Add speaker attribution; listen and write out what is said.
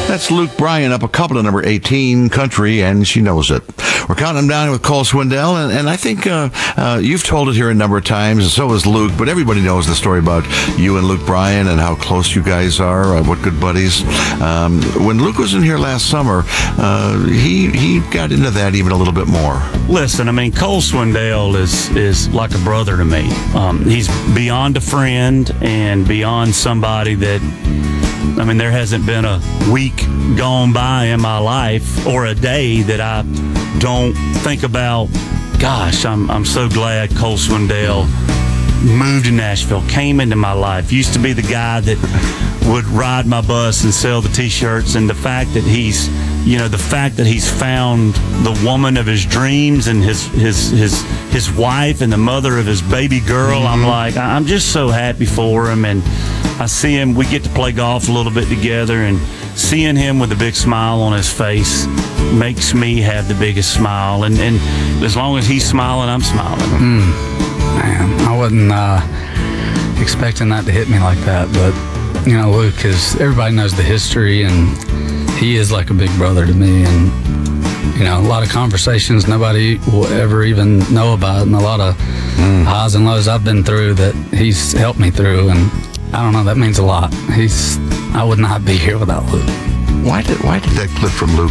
Speaker 1: That's Luke Bryan up a couple to number 18, country, and she knows it. We're counting them down with Cole Swindell, and I think you've told it here a number of times, and so has Luke, but everybody knows the story about you and Luke Bryan and how close you guys are, what good buddies. When Luke was in here last summer, he got into that even a little bit more.
Speaker 2: Listen, I mean, Cole Swindell is like a brother to me. He's beyond a friend and beyond somebody that, I mean, there hasn't been a week gone by in my life or a day that I don't think about, gosh, I'm so glad Cole Swindell moved to Nashville, came into my life, used to be the guy that would ride my bus and sell the T-shirts, and the fact that he's found the woman of his dreams and his wife and the mother of his baby girl. I'm just so happy for him, and I see him, we get to play golf a little bit together, and seeing him with a big smile on his face makes me have the biggest smile, and as long as he's smiling, I'm smiling.
Speaker 3: Man, I wasn't expecting that to hit me like that, but Luke everybody knows the history, and he is like a big brother to me, and a lot of conversations nobody will ever even know about, and a lot of highs and lows I've been through that he's helped me through, and I don't know, that means a lot. I would not be here without Luke.
Speaker 1: Why did that clip from Luke